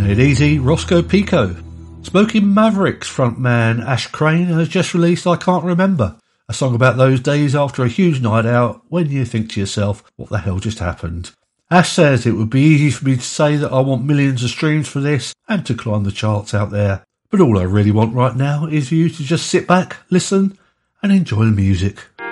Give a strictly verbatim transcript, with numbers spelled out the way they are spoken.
Taking it easy, Roscoe Pico. Smoking Mavericks frontman Ash Crane has just released I Can't Remember, a song about those days after a huge night out when you think to yourself, what the hell just happened? Ash says it would be easy for me to say that I want millions of streams for this and to climb the charts out there, but all I really want right now is for you to just sit back, listen and enjoy the music.